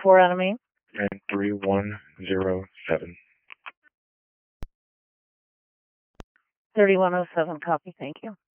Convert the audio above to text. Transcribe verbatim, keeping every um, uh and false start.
four out of Main. And three one zero seven. thirty-one oh seven, copy, thank you.